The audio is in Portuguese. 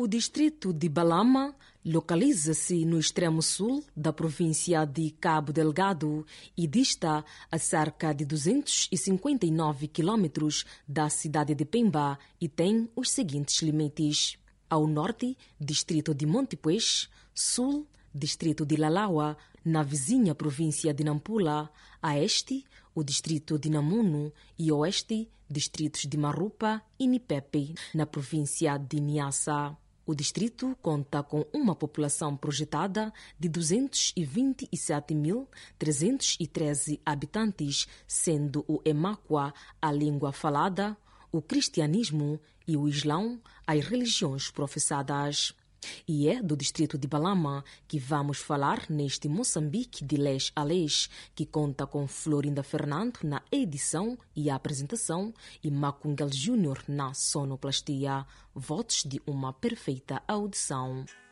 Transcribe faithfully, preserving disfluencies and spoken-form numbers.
O distrito de Balama localiza-se no extremo sul da província de Cabo Delgado e dista a cerca de duzentos e cinquenta e nove quilômetros da cidade de Pemba e tem os seguintes limites. Ao norte, distrito de Montepuez; sul, distrito de Lalawa, na vizinha província de Nampula; a este, o distrito de Namuno e oeste, distritos de Marupa e Nipepe, na província de Niassa. O distrito conta com uma população projetada de duzentos e vinte e sete mil trezentos e treze habitantes, sendo o Emakwa a língua falada, o cristianismo e o islão as religiões professadas. E é do distrito de Balama que vamos falar neste Moçambique de Leste a Leste, que conta com Florinda Fernando na edição e apresentação e Macungel Júnior na sonoplastia. Votos de uma perfeita audição.